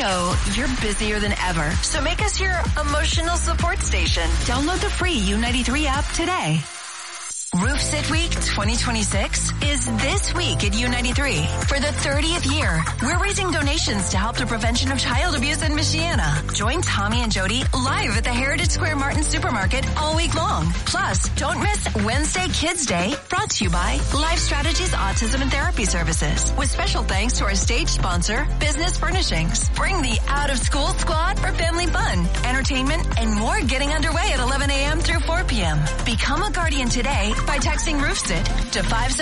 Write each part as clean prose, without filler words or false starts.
know you're busier than ever, so make us your emotional support station. Download the free U93 app today. Roof Sit Week 2026 is this week at U93. For the 30th year, we're raising donations to help the prevention of child abuse in Michiana. Join Tommy and Jody live at the Heritage Square Martin Supermarket all week long. Plus, don't miss Wednesday Kids Day, brought to you by Life Strategies Autism and Therapy Services. With special thanks to our stage sponsor, Business Furnishings. Bring the out-of-school squad for family fun, entertainment, and more getting underway at 11 a.m. through 4 p.m. Become a guardian today by texting RoofSit to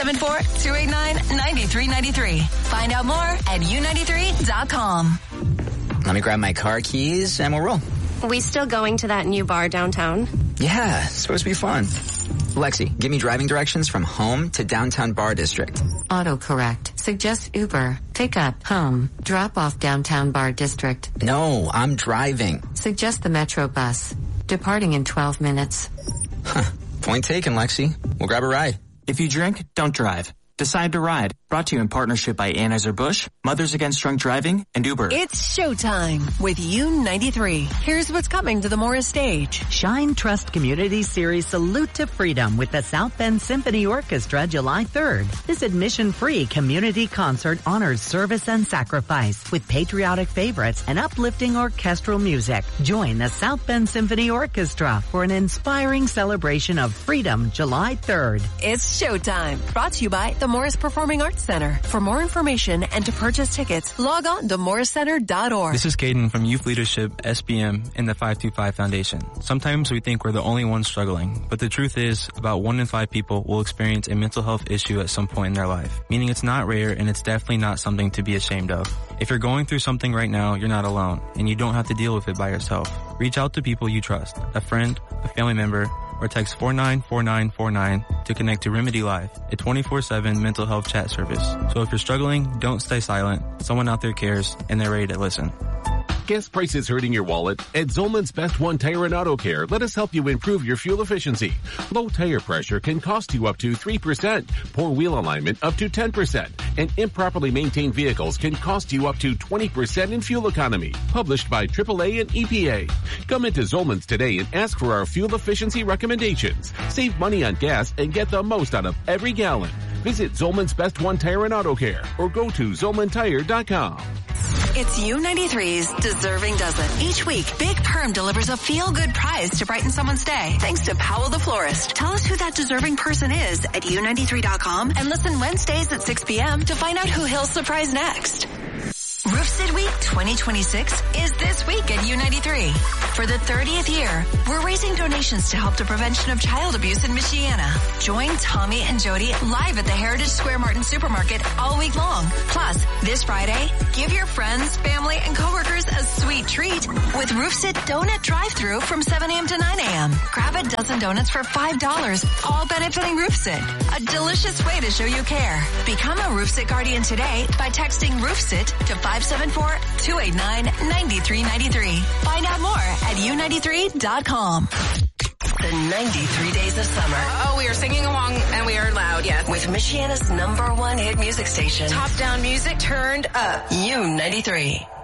574-289-9393. Find out more at u93.com. Let me grab my car keys and we'll roll. We still going to that new bar downtown? Yeah, it's supposed to be fun. Lexi, give me driving directions from home to downtown bar district. Autocorrect. Suggest Uber. Pick up, home. Drop off downtown bar district. No, I'm driving. Suggest the Metro bus. Departing in 12 minutes. Huh. Point taken, Lexi. We'll grab a ride. If you drink, don't drive. Decide to ride. Brought to you in partnership by Anheuser-Busch, Mothers Against Drunk Driving, and Uber. It's showtime with U93. Here's what's coming to the Morris stage. Shine Trust Community Series Salute to Freedom with the South Bend Symphony Orchestra July 3rd. This admission-free community concert honors service and sacrifice with patriotic favorites and uplifting orchestral music. Join the South Bend Symphony Orchestra for an inspiring celebration of freedom July 3rd. It's showtime. Brought to you by the Morris Performing Arts Center. For more information and to purchase tickets, log on to morriscenter.org. This is Caden from Youth Leadership, SBM, and the 525 Foundation. Sometimes we think we're the only ones struggling, but the truth is about 1 in 5 people will experience a mental health issue at some point in their life, meaning it's not rare and it's definitely not something to be ashamed of. If you're going through something right now, you're not alone, and you don't have to deal with it by yourself. Reach out to people you trust, a friend, a family member, or text 494949 to connect to Remedy Live, a 24/7 mental health chat service. So if you're struggling, don't stay silent. Someone out there cares, and they're ready to listen. Gas prices hurting your wallet? At Zolman's Best One Tire and Auto Care, let us help you improve your fuel efficiency. Low tire pressure can cost you up to 3%, poor wheel alignment up to 10%, and improperly maintained vehicles can cost you up to 20% in fuel economy. Published by AAA and EPA. Come into Zolman's today and ask for our fuel efficiency recommendations. Save money on gas and get the most out of every gallon. Visit Zolman's Best One Tire and Auto Care or go to ZolmanTire.com. It's U93's Deserving Dozen. Each week, Big Perm delivers a feel-good prize to brighten someone's day. Thanks to Powell the Florist. Tell us who that deserving person is at U93.com and listen Wednesdays at 6 p.m. to find out who he'll surprise next. Roof Sit Week 2026 is this week at U93. For the 30th year, we're raising donations to help the prevention of child abuse in Michiana. Join Tommy and Jody live at the Heritage Square Martin Supermarket all week long. Plus, this Friday, give your friends, family, and coworkers a sweet treat with Roof Sit Donut Drive-Thru from 7 a.m. to 9 a.m. Grab a dozen donuts for $5, all benefiting Roof Sit. A delicious way to show you care. Become a Roof Sit Guardian today by texting Roof Sit to 574-289-9393. Find out more at u93.com. The 93 Days of Summer. Oh, we are singing along and we are loud, yes. With Michiana's #1 hit music station. Top down music turned up. U93.